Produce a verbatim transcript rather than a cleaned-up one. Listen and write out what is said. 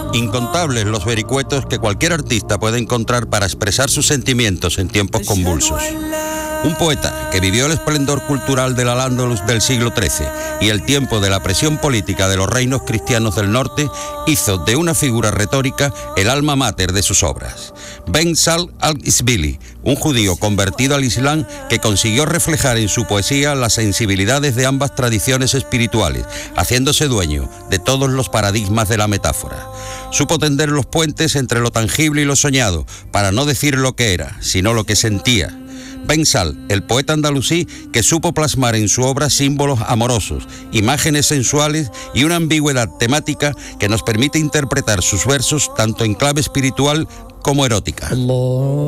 Incontables los vericuetos que cualquier artista puede encontrar para expresar sus sentimientos en tiempos convulsos. Un poeta que vivió el esplendor cultural del Al-Ándalus del siglo trece y el tiempo de la presión política de los reinos cristianos del norte, hizo de una figura retórica el alma mater de sus obras. Ben Sahl al-Isbili, un judío convertido al Islam que consiguió reflejar en su poesía las sensibilidades de ambas tradiciones espirituales, haciéndose dueño de todos los paradigmas de la metáfora. Supo tender los puentes entre lo tangible y lo soñado, para no decir lo que era, sino lo que sentía. Ben Sahl, el poeta andalusí que supo plasmar en su obra símbolos amorosos, imágenes sensuales y una ambigüedad temática que nos permite interpretar sus versos tanto en clave espiritual como erótica. Allah.